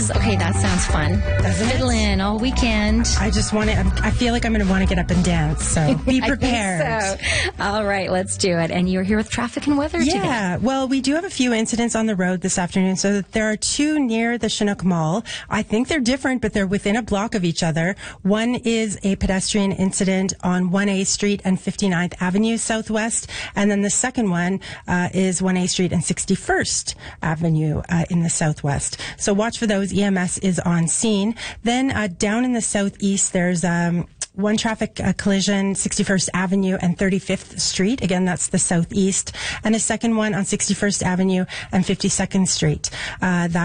is, okay, that sounds fun. Doesn't it? Fiddling all weekend. I just want to, I feel like I'm going to want to get up and dance, so be prepared. I think so. All right, let's do it. And you're here with traffic and weather today. Yeah, well, we do have a few incidents on the road this afternoon. So there are two near the Chinook Mall. I think they're different, but they're within a block of each other. One is a pedestrian incident on 1A Street and 59th Avenue Southwest. And then the second one is 1A Street and 61st Avenue in the Southwest. So watch for those. EMS is on scene. Then down in the Southeast, there's one traffic collision, 61st Avenue and 35th Street. Again, that's the Southeast. And a second one on 61st Avenue and 52nd Street. That